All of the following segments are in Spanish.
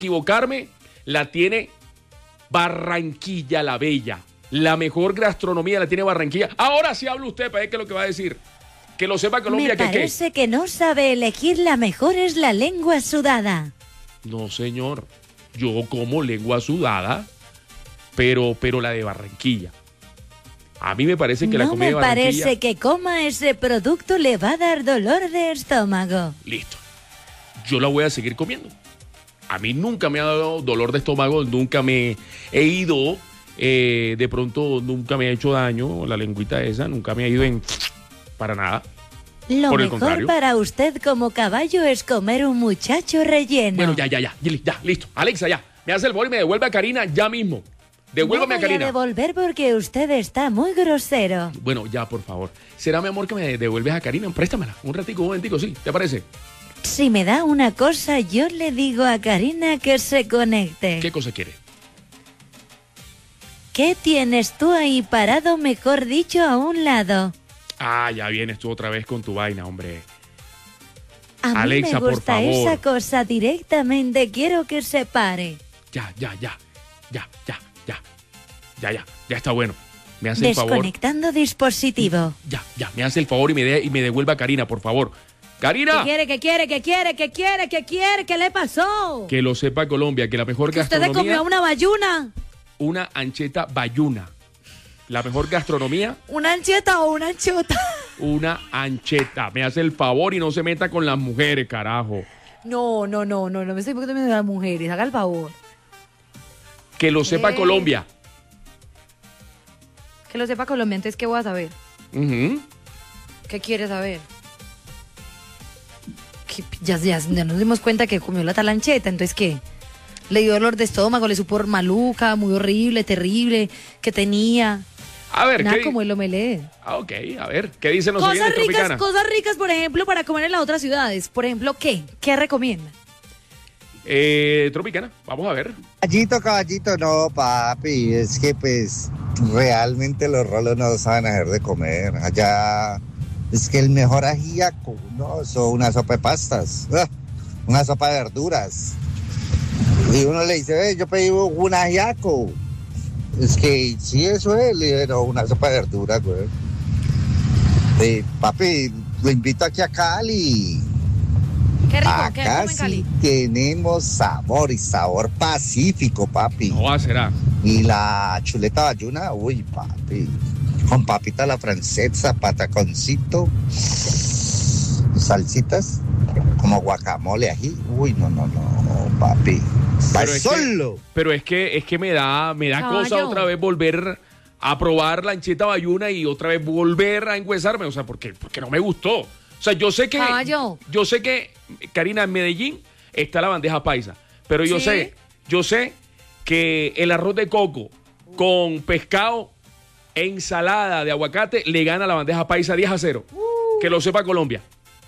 equivocarme, la tiene Barranquilla la Bella. La mejor gastronomía la tiene Barranquilla. Ahora sí habla usted para ver qué es lo que va a decir. Que lo sepa Colombia. Me parece que no sabe elegir, la mejor es la lengua sudada. No, señor. Yo como lengua sudada, pero la de Barranquilla. A mí me parece que la comida de Barranquilla... No me parece que coma ese producto, le va a dar dolor de estómago. Listo. Yo la voy a seguir comiendo. A mí nunca me ha dado dolor de estómago, nunca me he ido, de pronto nunca me ha hecho daño la lengüita esa, nunca me ha ido en... para nada. Lo mejor para usted como caballo es comer un muchacho relleno. Bueno, ya, listo. Alexa, ya. Me hace el favor y me devuelve a Karina ya mismo. Devuélvame a Karina. No voy a devolver porque usted está muy grosero. Bueno, ya, por favor. ¿Será, mi amor, que me devuelves a Karina? Préstamela. Un ratico, un momentico, ¿sí? ¿Te parece? Si me da una cosa, yo le digo a Karina que se conecte. ¿Qué cosa quiere? ¿Qué tienes tú ahí parado, mejor dicho, a un lado? Ah, ya vienes tú otra vez con tu vaina, hombre. A Alexa, mí me gusta por favor. esa cosa directamente, quiero que se pare. Ya está bueno. Me hace el favor. Desconectando dispositivo. Ya, me hace el favor y me devuelva a Karina, por favor. ¡Karina! ¿Qué quiere? ¿Qué le pasó? Que lo sepa Colombia, que la mejor gastronomía... ¿Usted comió una bayuna? Una ancheta bayuna. La mejor gastronomía... ¿Una ancheta o una anchota? Una ancheta. Me hace el favor y no se meta con las mujeres, carajo. No me estoy metiendo de las mujeres, haga el favor. Que lo sepa Colombia. Que lo sepa Colombia, entonces, ¿qué voy a saber? ¿Qué quiere saber? Ya nos dimos cuenta que comió la talancheta, entonces, ¿qué? Le dio dolor de estómago, le supo maluca, muy horrible, terrible, que tenía... A ver, nada como el omelette. Ok, a ver, ¿qué dicen los oyentes Tropicana? Cosas ricas, por ejemplo, para comer en las otras ciudades. Por ejemplo, ¿qué? ¿Qué recomiendan? Tropicana, vamos a ver. Caballito, no, papi, es que pues realmente los rolos no saben hacer de comer. Allá es que el mejor ajíaco, no, son una sopa de pastas, una sopa de verduras. Y uno le dice, yo pedí un ajíaco. Es que sí, eso es, le dije, no, una sopa de verduras, güey. Papi, lo invito aquí a Cali. Qué rico, acá ¿qué Cali? Sí tenemos sabor y sabor pacífico, papi. No, será. Y la chuleta bayuna, uy, papi. Con papita a la francesa, pataconcito, salsitas, como guacamole, ají. Uy, no, papi. Pero es que me da cosa otra vez volver a probar la ancheta bayuna y otra vez volver a enguesarme, o sea, porque no me gustó. O sea, yo sé que, Karina, en Medellín está la bandeja paisa, pero yo sé que el arroz de coco con pescado, ensalada de aguacate, le gana a la bandeja paisa 10-0. Que lo sepa Colombia.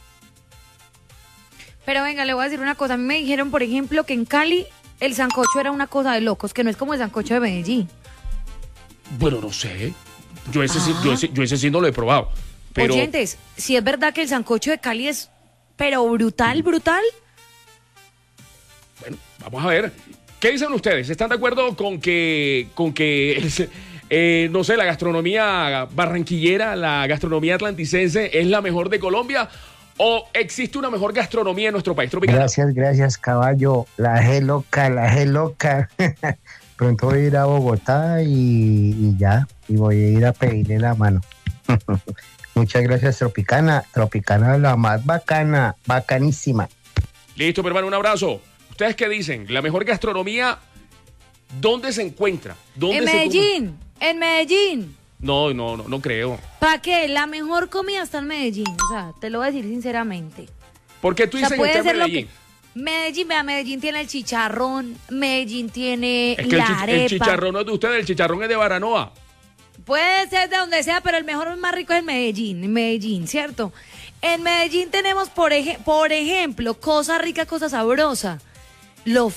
Pero venga, le voy a decir una cosa. A mí me dijeron, por ejemplo, que en Cali el sancocho era una cosa de locos, que no es como el sancocho de Medellín. Bueno, no sé. Yo ese sí no lo he probado. Pero... Oyentes, si es verdad que el sancocho de Cali es, pero brutal. Bueno, vamos a ver. ¿Qué dicen ustedes? ¿Están de acuerdo con que no sé, la gastronomía barranquillera, la gastronomía atlanticense es la mejor de Colombia? ¿O existe una mejor gastronomía en nuestro país tropical? Gracias, caballo. La G loca. Pronto voy a ir a Bogotá y voy a ir a pedirle la mano. Muchas gracias, Tropicana, la más bacana, bacanísima. Listo, mi hermano, un abrazo. ¿Ustedes qué dicen? ¿La mejor gastronomía dónde se encuentra? En Medellín. No creo. ¿Para qué? La mejor comida está en Medellín, o sea, te lo voy a decir sinceramente. ¿Por qué tú dices que está en Medellín? Medellín tiene el chicharrón, Medellín tiene la arepa. El chicharrón no es de ustedes, el chicharrón es de Baranoa. Puede ser de donde sea, pero el mejor, más rico es en Medellín, ¿cierto? En Medellín tenemos, por ejemplo, cosa rica, cosa sabrosa. Los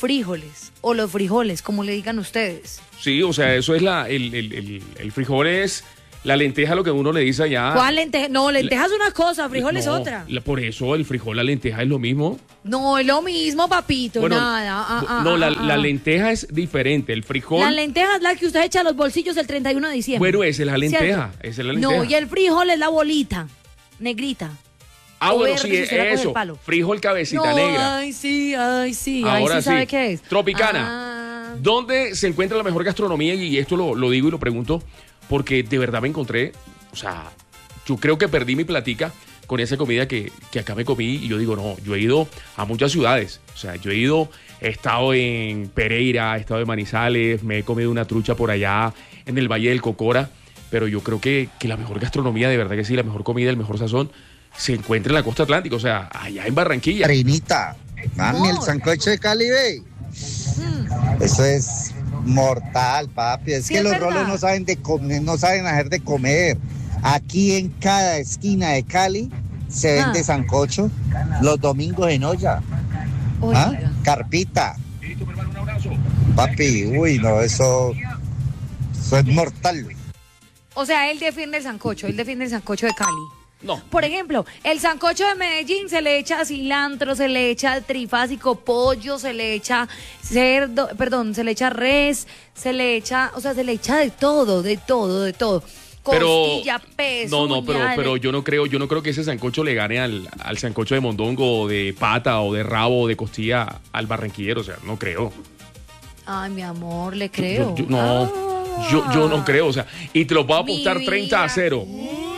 frijoles, como le digan ustedes. Sí, o sea, eso es el frijol es La lenteja, lo que uno le dice allá. ¿Cuál lenteja? No, lenteja es una cosa, frijol es otra. Por eso el frijol, la lenteja es lo mismo. No, es lo mismo, papito, bueno, nada. La lenteja es diferente, el frijol. La lenteja es la que usted echa a los bolsillos el 31 de diciembre. Bueno, esa es la lenteja, No, y el frijol es la bolita, negrita. Bueno, sí, eso, frijol cabecita negra. Ay, sí. Ahora sí sabe qué es. Tropicana, ¿dónde se encuentra la mejor gastronomía? Y esto lo digo y lo pregunto porque de verdad me encontré, o sea, yo creo que perdí mi platica con esa comida que acá me comí y yo digo, no, yo he ido a muchas ciudades, o sea, he estado en Pereira, he estado en Manizales, me he comido una trucha por allá en el Valle del Cocora, pero yo creo que la mejor gastronomía, de verdad que sí, la mejor comida, el mejor sazón, se encuentra en la costa atlántica, o sea, allá en Barranquilla. Trinita, mami, el sancocho de Cali, ve. Eso es mortal, papi. Es que los rolos no saben hacer de comer. Aquí en cada esquina de Cali se vende sancocho los domingos en olla. Carpita. Papi, uy, no, eso es mortal. O sea, él defiende el sancocho de Cali. No. Por ejemplo, el sancocho de Medellín se le echa cilantro, se le echa trifásico, pollo, se le echa cerdo, se le echa res, se le echa de todo. Costilla, peso. pero yo no creo que ese sancocho le gane al sancocho de mondongo, o de pata, o de rabo, o de costilla al barranquillero, o sea, no creo. Ay, mi amor, le creo. Yo no creo, o sea, y te lo puedo apostar 30-0.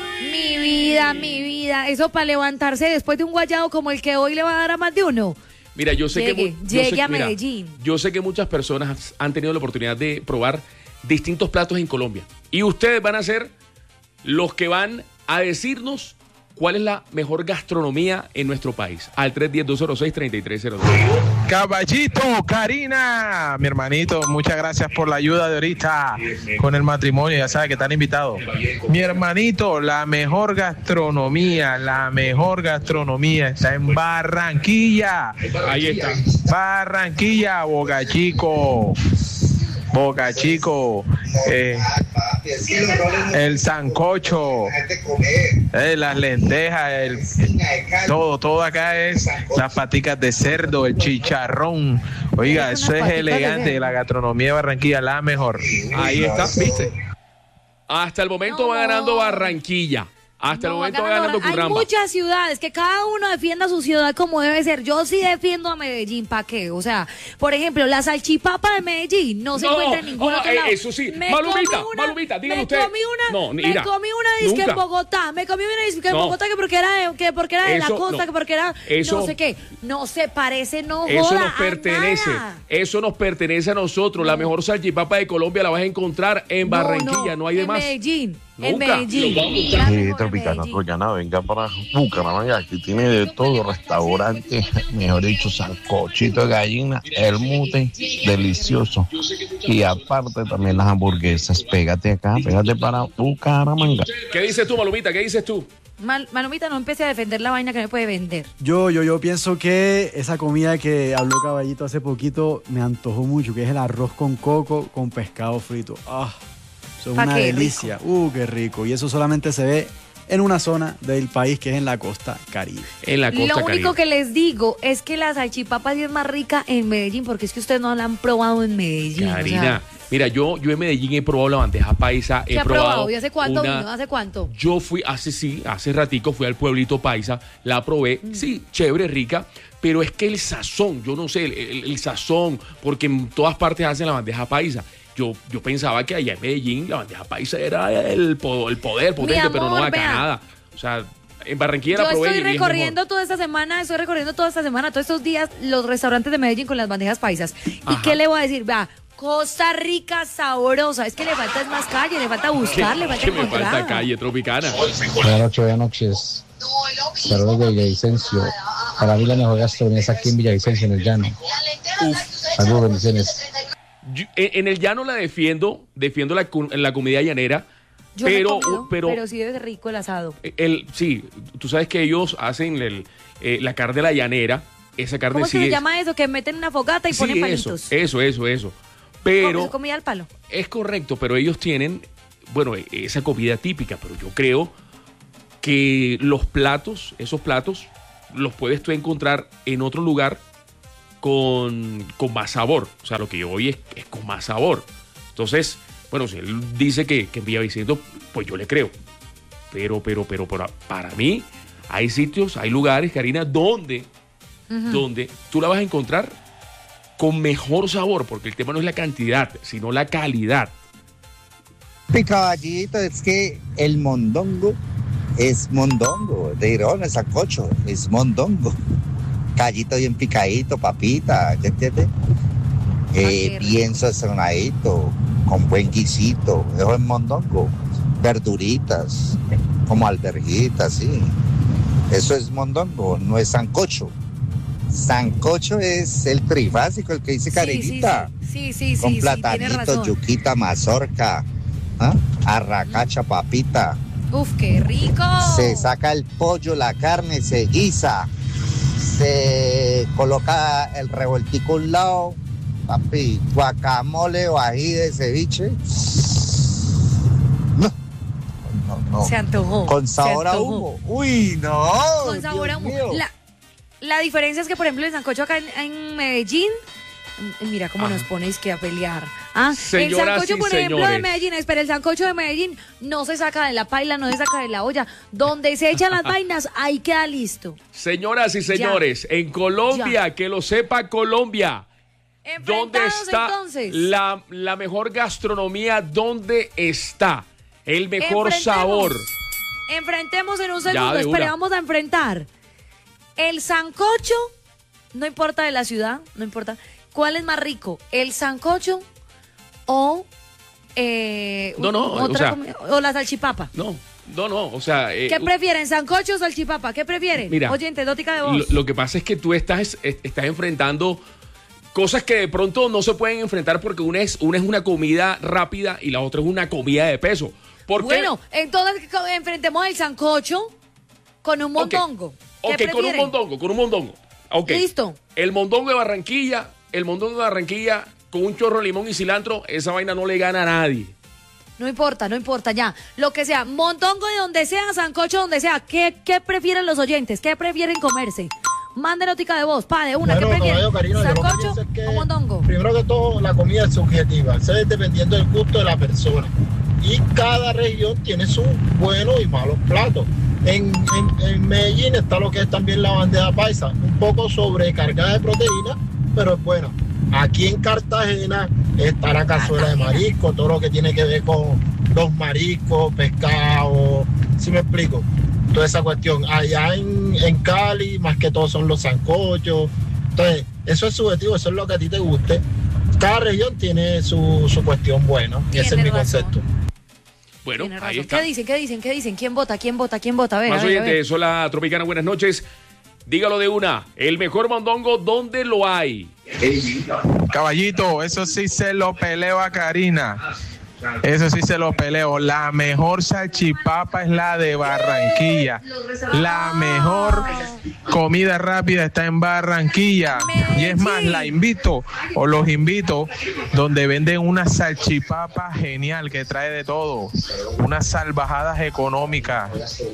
Mi vida, eso para levantarse después de un guayado como el que hoy le va a dar a más de uno. Mira, Llegue a Medellín. Yo sé que muchas personas han tenido la oportunidad de probar distintos platos en Colombia. Y ustedes van a ser los que van a decirnos cuál es la mejor gastronomía en nuestro país. Al 310-206-3302. Caballito, Karina, mi hermanito, muchas gracias por la ayuda de ahorita con el matrimonio, ya sabe que están invitados. Mi hermanito, la mejor gastronomía está en Barranquilla. Ahí está. Barranquilla, Boca Chico, el sancocho, las lentejas, todo acá es las paticas de cerdo, el chicharrón. Oiga, eso es elegante, la gastronomía de Barranquilla, la mejor. Ahí está, ¿viste? Hasta el momento va ganando Barranquilla. Hasta el momento va ganando Curramba. Hay muchas ciudades, que cada uno defienda su ciudad como debe ser. Yo sí defiendo a Medellín, ¿para qué? O sea, por ejemplo, la salchipapa de Medellín no se encuentra en ningún otro lado. Eso sí, Malumita, dígame usted. Me comí una disque en Bogotá, en Bogotá que porque era de la costa, que porque era no sé qué. No se parece, no joda. Eso nos pertenece a nosotros. La mejor salchipapa de Colombia la vas a encontrar en Barranquilla, no hay de más. En Medellín. Sí, Tropicana Troyana, venga para Bucaramanga, aquí tiene de todo, restaurante, mejor dicho, sancochito de gallina, el mute, delicioso. Y aparte también las hamburguesas, pégate para Bucaramanga. ¿Qué dices tú, Malumita? ¿Qué dices tú? Malumita, no empiece a defender la vaina que me puede vender. Yo pienso que esa comida que habló Caballito hace poquito me antojó mucho, que es el arroz con coco con pescado frito. Eso es una delicia. Qué rico. Y eso solamente se ve en una zona del país que es en la costa Caribe. Lo único que les digo es que la salchipapa sí es más rica en Medellín, porque es que ustedes no la han probado en Medellín. Karina, mira, yo en Medellín he probado la bandeja paisa. ¿Qué ha probado? ¿Y hace cuánto vino? ¿Hace cuánto? Yo fui hace ratico, fui al pueblito paisa, la probé. Sí, chévere, rica. Pero es que el sazón, yo no sé, el sazón, porque en todas partes hacen la bandeja paisa. Yo pensaba que allá en Medellín la bandeja paisa era el poder potente, pero no acá nada. O sea, en Barranquilla la probé. Estoy recorriendo toda esta semana, todos estos días, los restaurantes de Medellín con las bandejas paisas. ¿Y qué le voy a decir? Vea, Costa Rica sabrosa. Es que le falta más calle, le falta buscar, le falta encontrar. Me falta calle, Tropicana. Buenas noches. Saludos de Villavicencio. Para mí la mejor gastronomía es aquí en Villavicencio, en el llano. Saludos, bendiciones. En el llano la defiendo la comida llanera, pero sí debe ser rico el asado. Sí, tú sabes que ellos hacen la carne de la llanera, esa carne. ¿Cómo se llama eso? Que meten una fogata y ponen palitos. Eso. Pero ¿es comida al palo? Es correcto, pero ellos tienen bueno, esa comida típica, pero yo creo que esos platos, los puedes tú encontrar en otro lugar con más sabor. O sea, lo que yo voy es con más sabor. Entonces, bueno, si él dice que en Villavicencio, pues yo le creo. Pero para mí hay sitios, hay lugares, Karina, donde tú la vas a encontrar con mejor sabor, porque el tema no es la cantidad, sino la calidad. Mi caballito, es que el mondongo es mondongo, de Irón, es sancocho, es mondongo. Callito bien picadito, papita, ¿ya entiendes? Bien sazonadito, con buen guisito, eso es mondongo. Verduritas, como alberjitas, sí. Eso es mondongo, no es sancocho. Sancocho es el trifásico, el que dice Karenita. Sí, con platanito, yuquita, mazorca, arracacha, papita. Uf, qué rico. Se saca el pollo, la carne, se guisa, se coloca el revueltico a un lado, papi, guacamole o ají de ceviche. No. Se antojó. Con sabor a humo. Uy, no. Con sabor a humo. La diferencia es que, por ejemplo, el sancocho acá en Medellín, mira cómo nos ponéis que a pelear. El sancocho, por ejemplo, de Medellín, el sancocho de Medellín no se saca de la paila, no se saca de la olla. Donde se echan las vainas, ahí queda listo. Señoras y señores, en Colombia, que lo sepa Colombia, ¿dónde está entonces la mejor gastronomía? ¿Dónde está el mejor sabor? Enfrentemos en un segundo, vamos a enfrentar. El sancocho, no importa de la ciudad, no importa. ¿Cuál es más rico? ¿El sancocho o o la salchipapa? No, o sea... ¿Qué prefieren, sancocho o salchipapa? ¿Qué prefieren? Mira, oyente, dótica de voz. Lo que pasa es que tú estás enfrentando cosas que de pronto no se pueden enfrentar porque una es una comida rápida y la otra es una comida de peso. Bueno, entonces enfrentemos el sancocho con un mondongo. Ok, con un mondongo. Okay. Listo. El mondongo de Barranquilla, con un chorro de limón y cilantro, esa vaina no le gana a nadie. No importa, ya. Lo que sea, mondongo de donde sea, sancocho donde sea. ¿Qué prefieren los oyentes? ¿Qué prefieren comerse? Mande notica de voz, de una. Bueno, ¿Qué prefieren? Karina, ¿Sancocho o mondongo? Primero que todo, la comida es subjetiva. Eso es dependiendo del gusto de la persona. Y cada región tiene sus buenos y malos platos. En Medellín está lo que es también la bandeja paisa, un poco sobrecargada de proteína, pero es buena. Aquí en Cartagena está la cazuela de marisco, todo lo que tiene que ver con los mariscos, pescado, ¿sí me explico? Toda esa cuestión. Allá en Cali, más que todo son los sancochos. Entonces, eso es subjetivo, eso es lo que a ti te guste. Cada región tiene su cuestión buena, y ese es mi concepto. Bueno, ahí está. ¿Qué dicen? ¿Quién vota? A ver, más oyentes, hola Tropicana, buenas noches. Dígalo de una, el mejor mondongo, ¿dónde lo hay? Caballito, eso sí se lo peleo a Karina. Eso sí se lo peleo. La mejor salchipapa es la de Barranquilla. La mejor comida rápida está en Barranquilla. Y es más, los invito donde venden una salchipapa genial que trae de todo. Unas salvajadas económicas,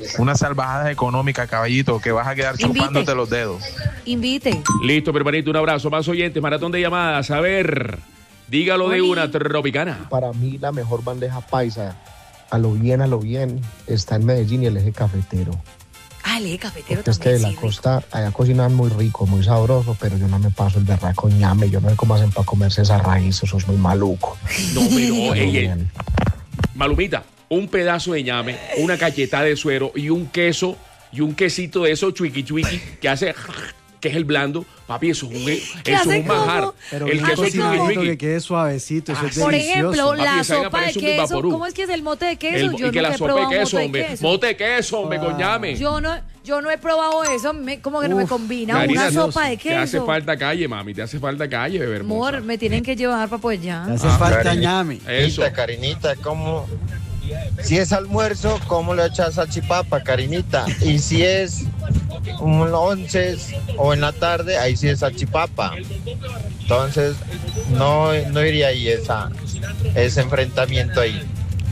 caballito, que vas a quedar chupándote los dedos. Invite. Listo, hermanito, un abrazo. Más oyentes, maratón de llamadas. A ver... Dígalo de una, Tropicana. Para mí la mejor bandeja paisa, a lo bien, está en Medellín y el eje cafetero. El eje cafetero porque también. Es que de la costa, allá cocinan muy rico, muy sabroso, pero yo no me paso el berraco ñame, yo no sé cómo hacen para comerse esa raíz, eso es muy maluco. No, pero Malumita, un pedazo de ñame, una cachetada de suero y un queso, y un quesito de esos chuiqui que hace... que es el blando, papi, eso es un manjar. Pero el queso que quede suavecito, eso es por delicioso. Ejemplo, la sopa de queso, ¿cómo es que es el mote de queso? Yo nunca he probado mote de queso, hombre, con ñame. Yo no he probado eso, como que no me combina. Karina, una sopa de queso. Te hace falta calle, mami, beber. Amor, me tienen que llevar para pues ya. Te hace falta ñame. Eso. Karinita, ¿cómo? Si es almuerzo, ¿cómo le echas salchipapa, Karinita? Y si es un 11 o en la tarde, ahí sí es salchipapa. Entonces, no iría ahí ese enfrentamiento ahí.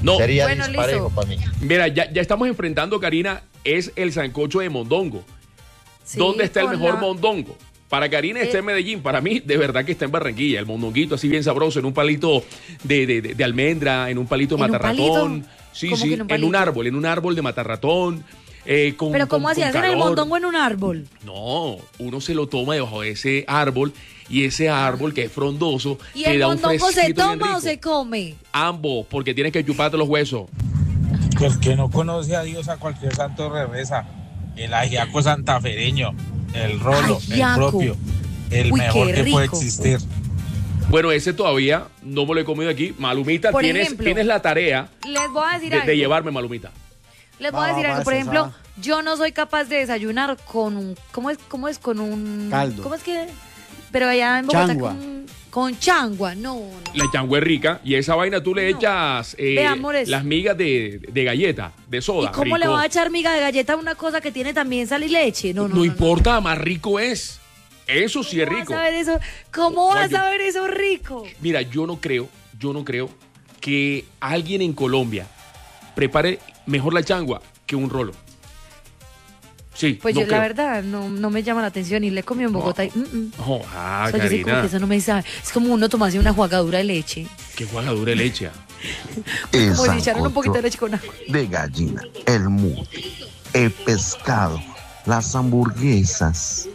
No. Sería disparejo para mí. Mira, ya estamos enfrentando, Karina, es el sancocho de mondongo. Sí, ¿dónde está el mejor mondongo? Para Karina está en Medellín, para mí de verdad que está en Barranquilla. El mondonguito así bien sabroso, en un palito de almendra, en un palito de matarratón. Sí, en un árbol de matarratón. Pero ¿cómo así hacen el mondongo en un árbol? No, uno se lo toma debajo de ese árbol y ese árbol que es frondoso ¿Y el mondongo se toma o se come? Ambos, porque tienes que chuparte los huesos. El que no conoce a Dios, a cualquier santo reza. El ajiaco santafereño, el rolo, el propio, el mejor que puede existir. Bueno, ese todavía no me lo he comido aquí. Malumita, tienes la tarea les voy a decir de llevarme, Malumita. Les voy a decir algo, por ejemplo, yo no soy capaz de desayunar con un, ¿cómo es? Con un caldo. ¿Cómo es que? Pero allá en Bogotá con changua, no. La changua es rica y esa vaina tú le echas las migas de galleta, de soda. ¿Y cómo le vas a echar miga de galleta a una cosa que tiene también sal y leche? No importa, más rico es. Eso sí es rico. ¿Cómo vas a ver eso rico? Mira, yo no creo que alguien en Colombia prepare mejor la changua que un rolo. Sí, pues yo la verdad no me llama la atención y le he comido en Bogotá y Karina. Yo sé como que eso no me sabe. Es como uno tomarse una jugadura de leche. ¿Qué jugadura de leche? Como si echaran un poquito de leche con agua. De gallina, el mute, el pescado, las hamburguesas,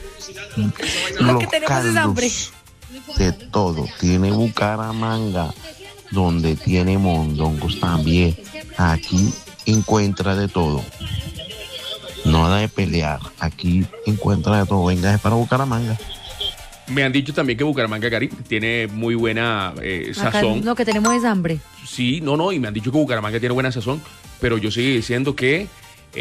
los caldos, de todo. Tiene Bucaramanga, donde tiene mondongos también. Aquí encuentra de todo. Nada de pelear. Aquí encuentra de todo. Venga, es para Bucaramanga. Me han dicho también que Bucaramanga, Cari, tiene muy buena sazón. Lo que tenemos es hambre. Sí, y me han dicho que Bucaramanga tiene buena sazón, pero yo sigo diciendo que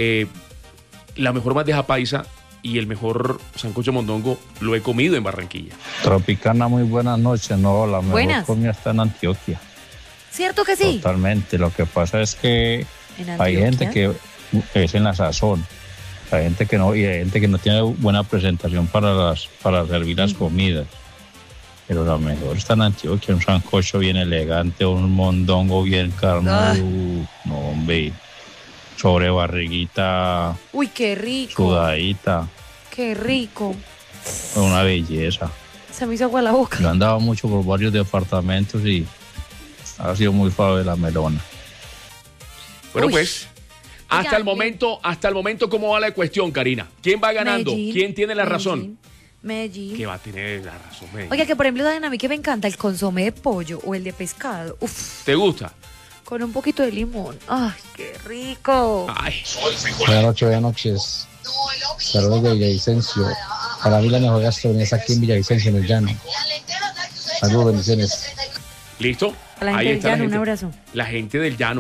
la mejor bandeja paisa y el mejor sancocho mondongo lo he comido en Barranquilla. Tropicana, muy buenas noches. No, la mejor comida está en Antioquia. ¿Cierto que sí? Totalmente. Lo que pasa es que hay gente que es en la sazón. Hay gente que no, y hay gente que no tiene buena presentación para servir las comidas. Pero la mejor está en Antioquia, un sancocho bien elegante, un mondongo bien carnudo, no hombre, sobre barriguita. Uy, qué rico. Sudadita. Qué rico. Una belleza. Se me hizo agua la boca. Yo andaba mucho por varios departamentos y ha sido muy suave la melona. Bueno, pues, hasta el momento, ¿cómo va la cuestión, Karina? ¿Quién va ganando? Medellín, ¿quién tiene la razón? Medellín. ¿Qué va a tener la razón, Medellín? Oiga, que por ejemplo, ¿saben a mí que me encanta? El consomé de pollo o el de pescado. Uf. ¿Te gusta? Con un poquito de limón. ¡Ay, qué rico! Ay. Buenas noches. Saludos de Villavicencio. Para mí la mejor gastronomía es aquí en Villavicencio, en el llano. Saludos, bendiciones. ¿Listo? A la gente del llano, un abrazo. La gente del llano.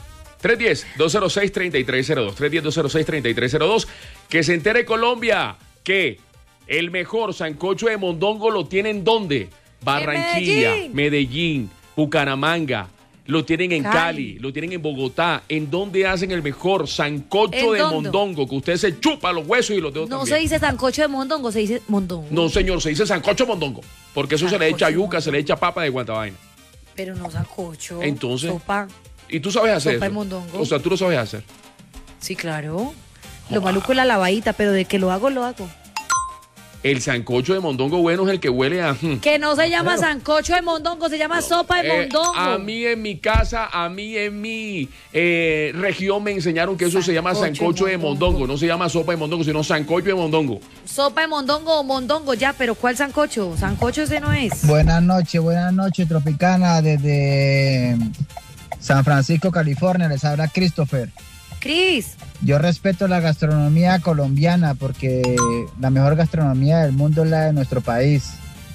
310-206-3302. 310-206-3302. Que se entere Colombia que el mejor sancocho de mondongo lo tienen ¿dónde? Barranquilla, Medellín, Bucaramanga. Lo tienen en Cali, lo tienen en Bogotá. ¿En dónde hacen el mejor sancocho de mondongo? Que usted se chupa los huesos y los dedos también. No se dice sancocho de mondongo, se dice mondongo. No, señor, se dice sancocho de mondongo. Porque eso se le echa yuca, se le echa papa de guantavaina. Pero no sancocho. Entonces. Sopa. ¿Y tú sabes hacer sopa eso? De mondongo. O sea, tú lo sabes hacer. Sí, claro. Lo maluco es la lavadita, pero de que lo hago, lo hago. El sancocho de mondongo bueno es el que huele a... Que no se llama sancocho de mondongo, se llama sopa de mondongo. A mí en mi casa, a mí en mi región me enseñaron que eso se llama sancocho de mondongo. No se llama sopa de mondongo, sino sancocho de mondongo. Sopa de mondongo o mondongo, ya, pero ¿cuál sancocho? Sancocho ese no es. Buenas noches, Tropicana, desde San Francisco, California. Les habla Christopher. Cris. Yo respeto la gastronomía colombiana porque la mejor gastronomía del mundo es la de nuestro país.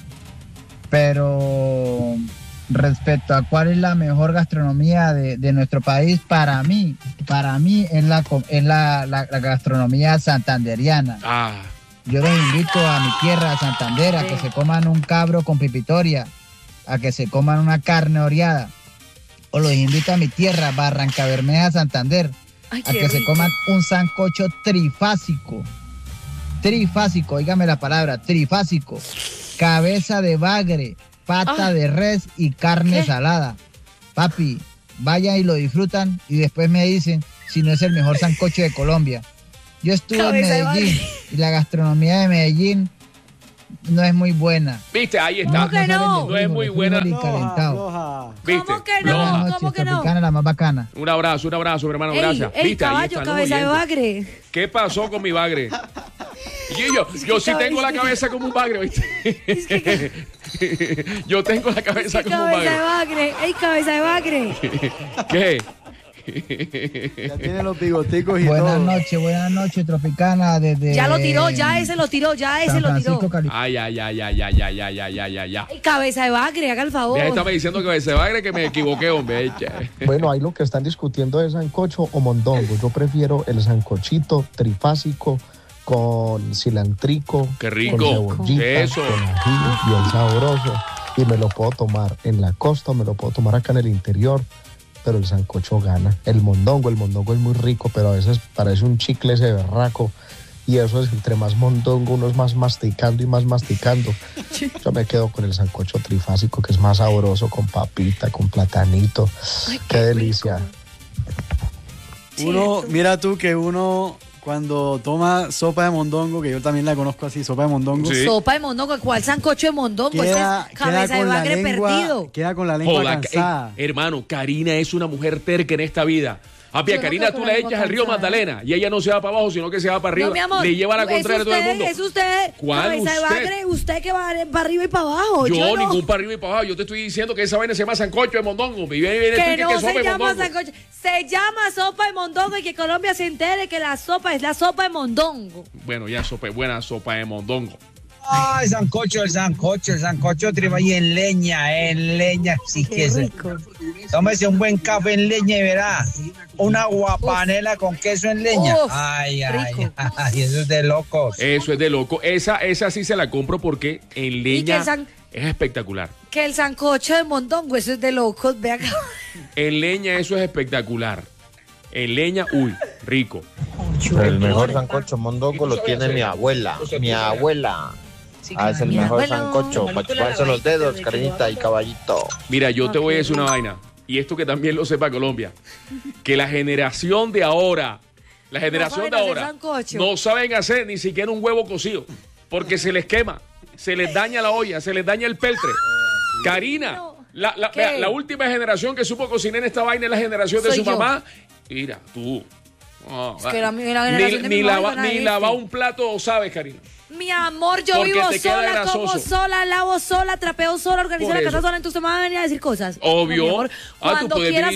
Pero respecto a cuál es la mejor gastronomía de nuestro país, para mí es la gastronomía santanderiana. Yo los invito a mi tierra, a Santander, a que se coman un cabro con pipitoria, a que se coman una carne oreada. O los invito a mi tierra, Barrancabermeja, Santander. Ay, a que se coman un sancocho trifásico, óigame la palabra, trifásico, cabeza de bagre, pata de res y carne salada. Papi, vayan y lo disfrutan y después me dicen si no es el mejor sancocho de Colombia. Yo estuve en Medellín y la gastronomía de Medellín no es muy buena. ¿Viste? Ahí está. ¿Cómo que no? No es muy buena. ¿Cómo que no? ¿Cómo que no? La más bacana. Un abrazo, mi hermano, gracias. Ey, ¿Viste? caballo, cabeza de bagre. ¿Qué pasó con mi bagre? Yo sí tengo la cabeza como un bagre, ¿viste? Yo tengo la cabeza como un bagre. Cabeza de bagre. ¡Ey, cabeza de bagre! ¿Qué? Ya tiene los bigoticos y buenas todo. Buenas noches, Tropicana. Desde ya lo tiró, ya ese lo tiró. Ay. ¡Ey, cabeza de bagre, haga el favor! Ya estaba diciendo cabeza de bagre que me equivoqué, hombre. Bueno, ahí lo que están discutiendo es sancocho o mondongo. Yo prefiero el sancochito trifásico con cilantrico, qué rico, con cebollita, eso, con ají, bien sabroso. Y me lo puedo tomar en la costa, me lo puedo tomar acá en el interior, pero el sancocho gana. El mondongo es muy rico, pero a veces parece un chicle ese berraco. Y eso es, entre más mondongo uno es más masticando y más masticando. Yo me quedo con el sancocho trifásico, que es más sabroso, con papita, con platanito. Ay, qué delicia. Mira tú que uno cuando toma sopa de mondongo, que yo también la conozco así, sopa de mondongo. Sí. Sopa de mondongo, ¿cuál sancocho de mondongo? Queda, este es cabeza de bagre perdido. Queda con la lengua cansada. Hermano, Karina es una mujer terca en esta vida. Apia, Karina, tú la echas al río Magdalena y ella no se va para abajo, sino que se va para arriba. No, mi amor, le lleva la contraria a todo el mundo. Es usted. ¿Cuál cabeza usted? De bagre, usted que va para arriba y para abajo. Yo no. Ningún para arriba y para abajo. Yo te estoy diciendo que esa vaina se llama sancocho de mondongo. Que no se llama sancocho. Se llama sopa de mondongo y que Colombia se entere que la sopa es la sopa de mondongo. Bueno, ya buena sopa de mondongo. Ah, el sancocho triba y en leña, sí que es. Tómese un buen café en leña y verá, una guapanela con queso en leña. Ay, eso es de locos. Eso es de loco. Esa sí se la compro porque en leña es espectacular. Que el sancocho de mondongo, eso es de locos, ve acá. En leña eso es espectacular. En leña, rico. El mejor sancocho mondongo lo tiene mi abuela. Es el mejor sancocho, para chuparse los dedos, Karinita y caballito. Mira, yo te voy a decir una vaina, y esto que también lo sepa Colombia, que la generación de ahora no saben hacer ni siquiera un huevo cocido, porque se les quema, se les daña la olla, se les daña el peltre. Karina, la última generación que supo cocinar en esta vaina es la generación de su mamá. Mira, tú. Ni lavar un plato, ¿sabes, Karina? Mi amor, yo vivo sola, como sola, lavo sola, trapeo sola, organizo la casa sola, entonces me van a venir a decir cosas. Obvio. Cuando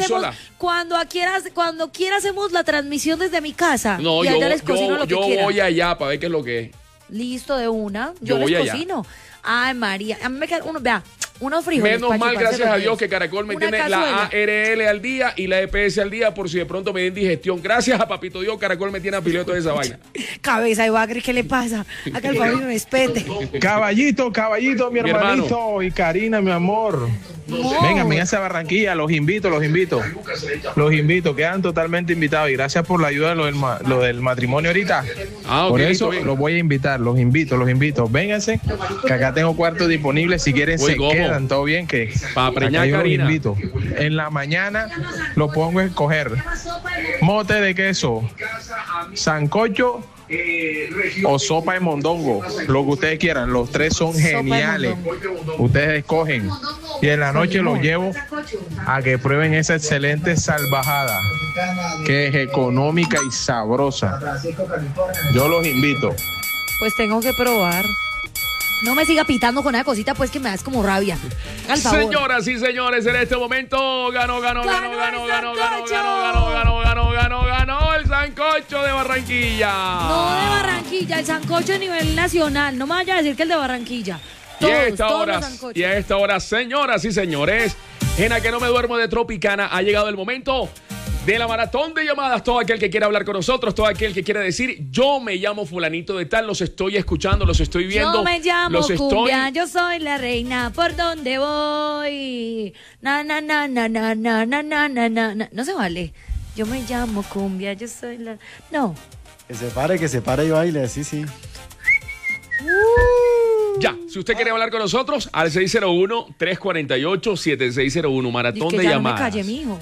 quiera hacemos la transmisión desde mi casa. No, y allá les cocino lo que quieran. Yo voy allá para ver qué es lo que es. Listo, de una. Yo les cocino. Ay, María, a mí me queda unos frijoles. Menos mal, gracias a Dios, que Caracol me tiene la ARL al día y la EPS al día por si de pronto me den digestión. Gracias a Papito Dios, Caracol me tiene apileto de esa vaina. Cabeza de bagre, ¿qué le pasa? Acá el Fabio me respete. Caballito, mi hermanito y Karina, mi amor. No. Vengan a Barranquilla, los invito. Quedan totalmente invitados y gracias por la ayuda de lo del matrimonio ahorita. Por eso los voy a invitar, los invito. Vénganse, que acá tengo cuartos disponibles, si quieren quedan, todo bien, que para preñar Karina. Los invito. En la mañana lo pongo a escoger mote de queso, sancocho o sopa de mondongo, lo que ustedes quieran, los tres son geniales, ustedes escogen y en la noche los llevo a que prueben esa excelente salvajada que es económica y sabrosa. Yo los invito. Pues tengo que probar. No me siga pitando con una cosita, pues que me das como rabia. Al favor. Señoras y señores, en este momento ganó el sancocho de Barranquilla. No de Barranquilla, el sancocho a nivel nacional. No me vaya a decir que el de Barranquilla. Y a esta hora, señoras y señores, en la que no me duermo de Tropicana, ha llegado el momento de la maratón de llamadas. Todo aquel que quiera hablar con nosotros, todo aquel que quiera decir, yo me llamo fulanito de tal, los estoy escuchando, los estoy viendo. Yo me llamo Cumbia, yo soy la reina, ¿por dónde voy? Na. No se vale. Yo me llamo Cumbia, yo soy la... No. Que se pare y baile, sí. Ya, si usted quiere hablar con nosotros, al 601-348-7601, maratón de llamadas. No me calle, mijo.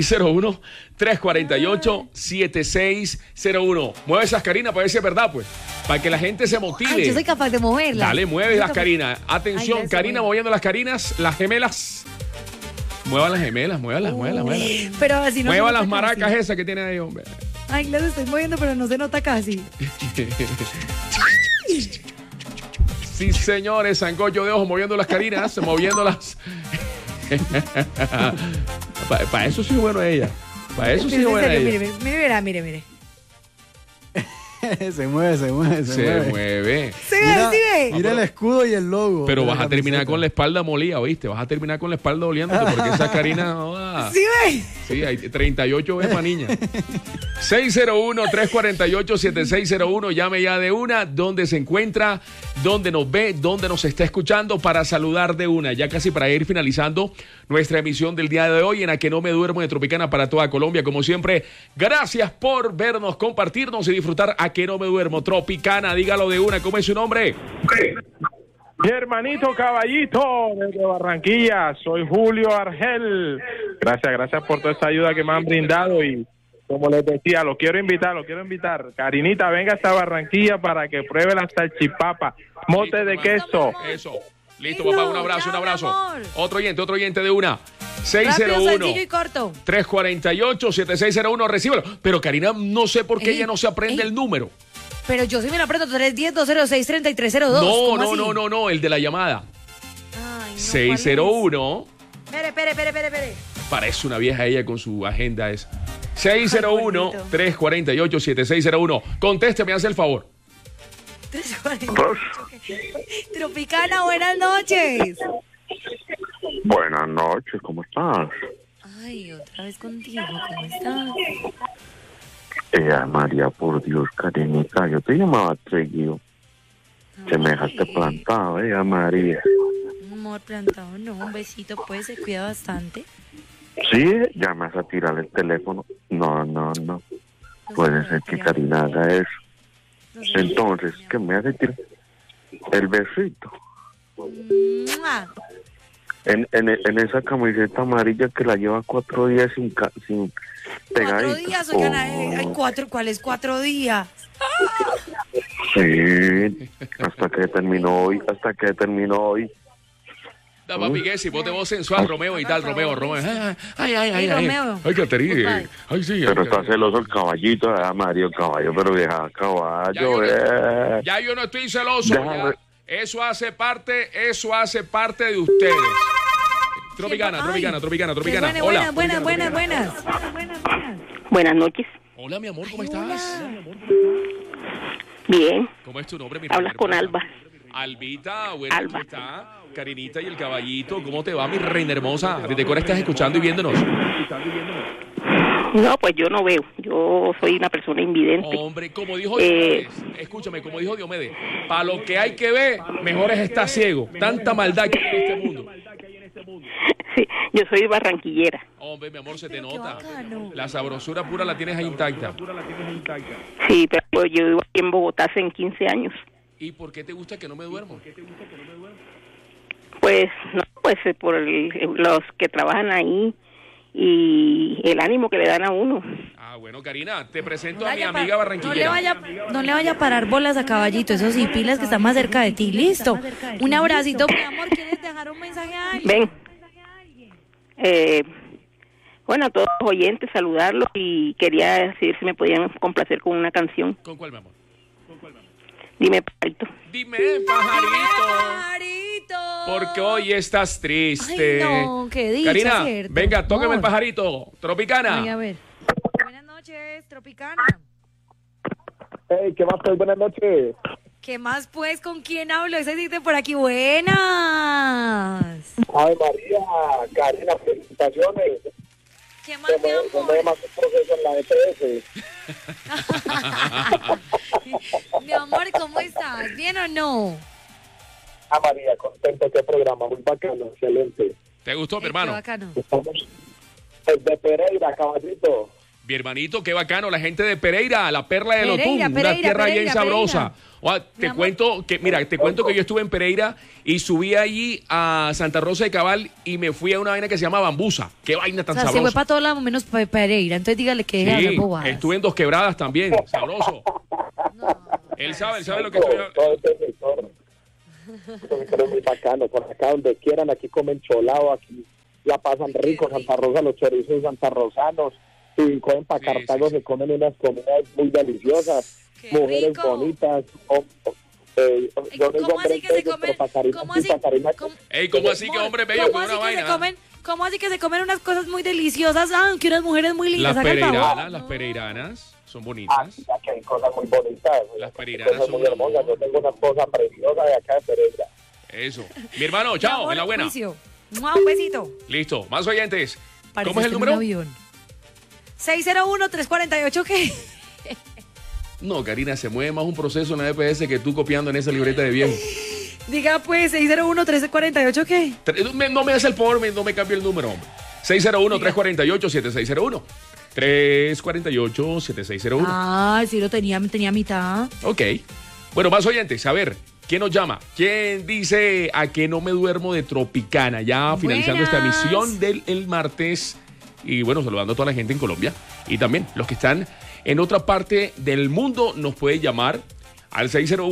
601-348-7601. Mueve esas, Karina, para ver si es verdad, pues. Para que la gente se motive. Ay, yo soy capaz de moverla. Dale, mueve las, Karina. Atención, ay, Karina moviendo las Karinas, las gemelas. Mueva las gemelas, muévalas. Pero así no mueva las maracas casi. Esas que tiene ahí, hombre. Ay, las estoy moviendo, pero no se nota casi. Sí, señores, sancocho de ojo moviendo las Karinas, moviéndolas. Para eso sí es bueno ella. Para eso sí es buena ella. Mire. Se mueve. Se mueve. Sí ve. Mira el escudo y el logo. Pero vas a terminar con la espalda molida, ¿oíste? Vas a terminar con la espalda doliéndote porque esa Karina no va. Sí ve. Sí, hay 38 veces para niña. 601-348-7601. Llame ya de una. ¿Dónde se encuentra? ¿Dónde nos ve? ¿Dónde nos está escuchando? Para saludar de una. Ya casi para ir finalizando nuestra emisión del día de hoy en A Que No Me Duermo de Tropicana para toda Colombia. Como siempre, gracias por vernos, compartirnos y disfrutar A Que No Me Duermo. Tropicana, dígalo de una. ¿Cómo es su nombre? Mi hermanito Caballito desde Barranquilla. Soy Julio Argel. Gracias por toda esta ayuda que me han brindado y como les decía, lo quiero invitar. Karinita, venga hasta Barranquilla para que pruebe la salchipapa, mote de queso. Eso. Listo, papá, un abrazo. Otro oyente de una. 601-348-7601, recíbelo. Pero Karina, no sé por qué ella no se aprende el número. Pero yo sí me lo aprendo, 310-206-3302. No, el de la llamada. Ay, no, 601. Espere. Parece una vieja ella con su agenda esa. 601-348-7601. Contésteme, hace el favor. 348. Tropicana, buenas noches. Buenas noches, ¿cómo estás? Ay, otra vez contigo, ¿cómo estás? María, por Dios, Karinita, yo te llamaba seguido. Que me dejaste plantado, María. Amor, plantado no, un besito, pues, se cuida bastante. Sí, llamas a tirar el teléfono. No. Puede ser que Karina haga eso. Entonces, ¿qué me hace tirar el besito? En esa camiseta amarilla que la lleva 4 días sin pegadita. 4 días, oigan, ¿cuáles 4 días? Sí, hasta que terminó hoy. Da, papi, que si vos te vos sensual, Romeo y tal, Romeo. Ay, Romeo. Ay, Caterina. Ay, sí. Pero está celoso el caballito, Mario, caballo, pero vieja, caballo, Ya yo no estoy celoso, ya. Eso hace parte de ustedes. Tropicana. Hola. Buenas. Buenas noches. Hola, mi amor, ¿cómo estás? Bien. ¿Cómo es tu nombre, mi Hablas con Alba. Albita, bueno, ¿cómo está? Karinita y el caballito, ¿cómo te va, mi reina hermosa? ¿Desde qué hora estás escuchando y viéndonos? No, pues yo no veo. Yo soy una persona invidente. Hombre, como dijo Diomedes, escúchame, como dijo Diomedes, para lo que hay que ver, mejor es estar ciego. Tanta maldad que hay en este mundo. Sí, yo soy barranquillera. Hombre, mi amor, se te nota. La sabrosura pura la tienes ahí intacta. Sí, pero pues yo vivo aquí en Bogotá hace 15 años. ¿Y por qué te gusta Que No Me Duermo? Pues, no, pues por los que trabajan ahí y el ánimo que le dan a uno. Ah, bueno, Karina, te presento a mi amiga barranquillera. No le vaya a parar bolas a Caballito, eso sí, pilas que están más cerca de ti. Listo. Un abracito, mi amor. ¿Quieres dejar un mensaje a alguien? Ven. Bueno, a todos los oyentes, saludarlos y quería decir si me podían complacer con una canción. ¿Con cuál, mi amor? Dime, pajarito. Dime, pajarito. Porque hoy estás triste. Ay, no, qué dicha, Karina, cierto. venga, tóqueme el pajarito. Tropicana. Ay, a ver. Buenas noches, Tropicana. Hey, ¿qué más, pues? Buenas noches. ¿Qué más, pues? ¿Con quién hablo? Ese dice por aquí. Buenas. Ay, María, Karina, felicitaciones. ¿Qué más, mi amor? No me más un proceso en la EPS. Mi amor, ¿cómo estás? ¿Bien o no? Ah, María, contento, qué programa, muy bacano, excelente. ¿Te gustó, mi hermano? Qué bacano. Estamos desde Pereira, caballito. Mi hermanito, qué bacano, la gente de Pereira, la perla de Lotún, una tierra bien sabrosa. Te cuento que yo estuve en Pereira y subí allí a Santa Rosa de Cabal y me fui a una vaina que se llama Bambusa. Qué vaina tan sabrosa. Se fue para todos lados menos Pereira, entonces dígale que sí, estuve en Dos Quebradas también, sabroso. Él sabe lo que estoy hablando. Pero es muy bacano, por acá donde quieran, aquí comen cholado, aquí la pasan rico, Santa Rosa, los chorizos santarrosanos, y comen para Cartago, se comen unas comidas muy deliciosas, mujeres bonitas. Yo no ¿Cómo así que se comen? ¿Cómo así que hombre bello con una vaina? ¿Cómo así que se comen unas cosas muy deliciosas? Que unas mujeres muy lindas. Las pereiranas son bonitas. Que hay cosas muy bonitas. Las pereiranas son muy hermosas. Yo tengo una esposa preciosa de acá de Pereira. Eso. Mi hermano, chao, en la buena. Un besito. Listo, más oyentes. ¿Cómo es el número? 601-348, ¿qué? No, Karina, se mueve más un proceso en la EPS que tú copiando en esa libreta de viejo. Diga pues, 601-348, ¿qué? No me hace el favor, no me cambie el número, hombre. 601-348-7601. 348-7601. Ah, sí lo tenía mitad. Ok. Bueno, más oyentes, a ver, ¿quién nos llama? ¿Quién dice a que no me duermo de Tropicana? Ya finalizando esta emisión del martes. Y bueno, saludando a toda la gente en Colombia. Y también los que están en otra parte del mundo nos pueden llamar al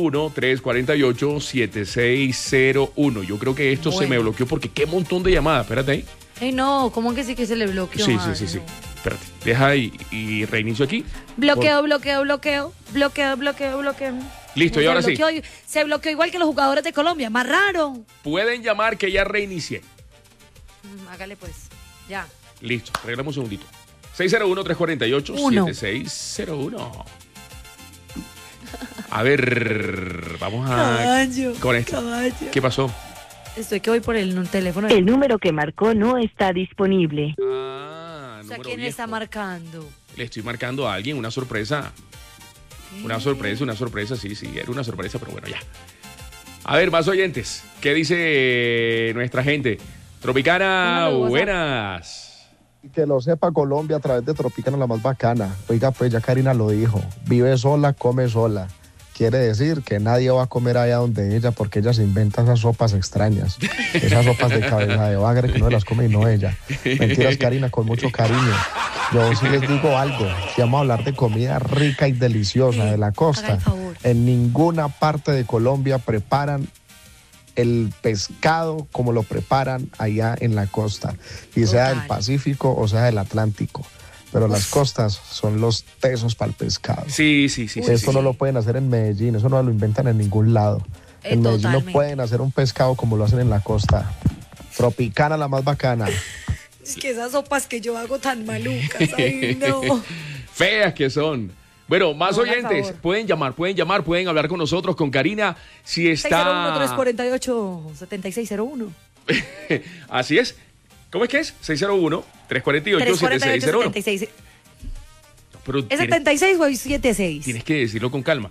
601-348-7601. Yo creo que esto se me bloqueó porque qué montón de llamadas. Espérate ahí. No, ¿cómo que sí que se le bloqueó? Sí. Espérate, deja y reinicio aquí. Bloqueo. Listo, y ahora sí. Se bloqueó igual que los jugadores de Colombia, más raro. Pueden llamar que ya reinicié. Hágale pues, ya. Listo, arreglamos un segundito. 601-348-7601. A ver, vamos con esto. Caballo. ¿Qué pasó? Estoy que voy por el teléfono. El número que marcó no está disponible. ¿Quién le está marcando? Le estoy marcando a alguien, una sorpresa. Una sorpresa, sí, era una sorpresa, pero bueno, ya. A ver, más oyentes. ¿Qué dice nuestra gente? Tropicana, buenas. Que lo sepa Colombia a través de Tropicana, la más bacana. Oiga, pues ya Karina lo dijo. Vive sola, come sola. Quiere decir que nadie va a comer allá donde ella porque ella se inventa esas sopas extrañas. Esas sopas de cabeza de bagre que no las come y no ella. Mentiras, Karina, con mucho cariño. Yo sí les digo algo. Si vamos a hablar de comida rica y deliciosa de la costa, en ninguna parte de Colombia preparan el pescado como lo preparan allá en la costa, y sea del Pacífico o sea del Atlántico. Pero las costas son los tesos para el pescado. Sí. Esto no lo pueden hacer en Medellín, eso no lo inventan en ningún lado. En Medellín no pueden hacer un pescado como lo hacen en la costa. Tropicana, la más bacana. Es que esas sopas que yo hago tan malucas, ay no. Feas que son. Bueno, más oyentes, pueden llamar, pueden hablar con nosotros, con Karina, si está... 601-348-7601. Así es. ¿Cómo es que es? 601-348-7601. ¿Es 76 o 76? Tienes que decirlo con calma.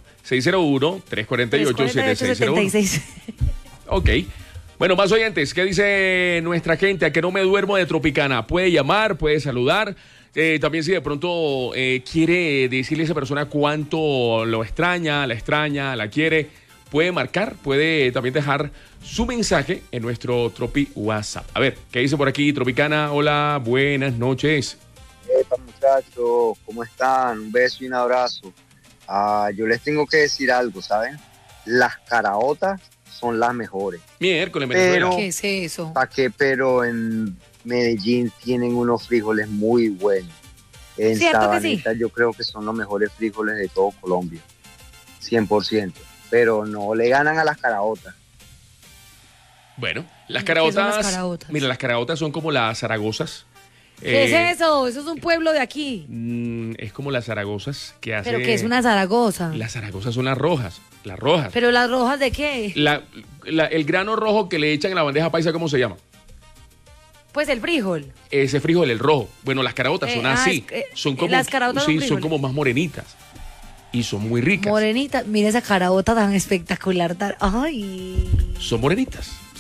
601-348-7601. Ok. Bueno, más oyentes, ¿qué dice nuestra gente? A que no me duermo de Tropicana. Puede llamar, puede saludar. También si de pronto quiere decirle a esa persona cuánto lo extraña, la quiere, puede marcar, puede también dejar su mensaje en nuestro Tropi WhatsApp. A ver, ¿qué dice por aquí Tropicana? Hola, buenas noches. Epa, muchachos, ¿cómo están? Un beso y un abrazo. Yo les tengo que decir algo, ¿saben? Las caraotas son las mejores. Miércoles, Venezuela. ¿Qué es eso? ¿Para qué? Pero en Medellín tienen unos frijoles muy buenos. En Sabaneta yo creo que son los mejores frijoles de todo Colombia. 100%. Pero no le ganan a las caraotas. Bueno, las caraotas. Mira, las caraotas son como las zaragozas. ¿Qué es eso? Eso es un pueblo de aquí. Es como las zaragozas que hacen. ¿Pero qué es una zaragoza? Las zaragozas son las rojas. Las rojas. ¿Pero las rojas de qué? El grano rojo que le echan en la bandeja paisa, ¿cómo se llama? Pues el frijol. Ese frijol, el rojo. Bueno, las caraotas son así. Son como, las caraotas son como más morenitas. Y son muy ricas. Morenitas. Mira esa caraota tan espectacular. Ay. Son morenitas.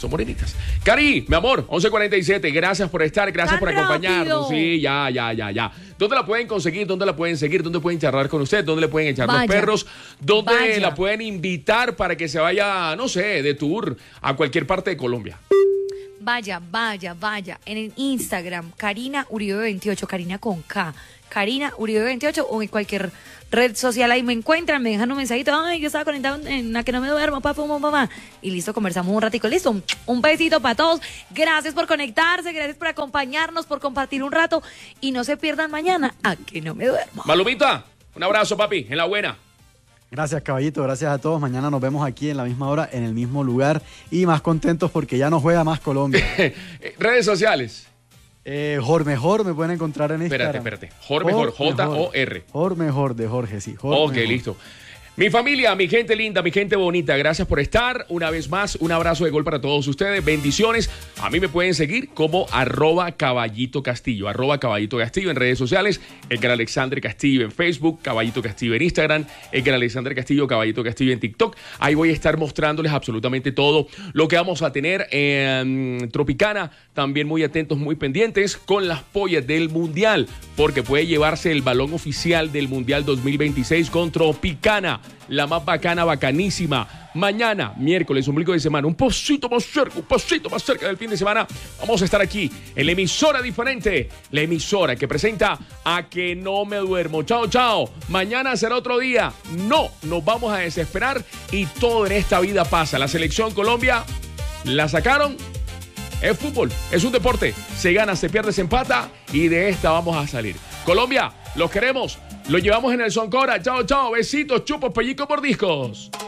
son morenitas. Cari, mi amor, 11:47, gracias por estar, gracias por acompañarnos. Sí, ya. ¿Dónde la pueden conseguir? ¿Dónde la pueden seguir? ¿Dónde pueden charlar con usted? ¿Dónde le pueden echar los perros? ¿Dónde la pueden invitar para que se vaya, no sé, de tour a cualquier parte de Colombia? Vaya. En el Instagram, Karina Uribe 28, Karina con K. Karina Uribe 28 o en cualquier red social ahí me encuentran, me dejan un mensajito, ay, yo estaba conectado en la que no me duermo, papá, y listo, conversamos un ratico, listo, un besito para todos, gracias por conectarse, gracias por acompañarnos, por compartir un rato, y no se pierdan mañana, a que no me duermo. Malumita, un abrazo, papi, en la buena. Gracias, caballito, gracias a todos, mañana nos vemos aquí en la misma hora, en el mismo lugar, y más contentos porque ya no juega más Colombia. Redes sociales. Jormejor me pueden encontrar en Instagram. Espérate. Jormejor, J-O-R. Jormejor de Jorge, sí. Ok, listo. Mi familia, mi gente linda, mi gente bonita, gracias por estar. Una vez más, un abrazo de gol para todos ustedes. Bendiciones. A mí me pueden seguir como @Caballito Castillo. @Caballito Castillo en redes sociales. Edgar Alexander Castillo en Facebook. Caballito Castillo en Instagram. Edgar Alexander Castillo, Caballito Castillo en TikTok. Ahí voy a estar mostrándoles absolutamente todo lo que vamos a tener en Tropicana. También muy atentos, muy pendientes con las pollas del Mundial, porque puede llevarse el balón oficial del Mundial 2026 con Tropicana. La más bacana, bacanísima. Mañana, miércoles, ombligo de semana, un pasito más cerca del fin de semana, vamos a estar aquí en la emisora diferente, la emisora que presenta A Que No Me Duermo. Chao. Mañana será otro día. No nos vamos a desesperar y todo en esta vida pasa. La selección Colombia la sacaron. Es fútbol, es un deporte. Se gana, se pierde, se empata y de esta vamos a salir. Colombia, los queremos. Lo llevamos en el Soncora. Chao. Besitos, chupos, pellizcos, mordiscos.